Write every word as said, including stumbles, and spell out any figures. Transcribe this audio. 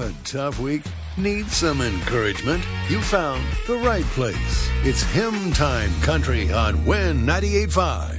a tough week? Need some encouragement? You found the right place. It's Hymn Time Country on Win ninety-eight point five.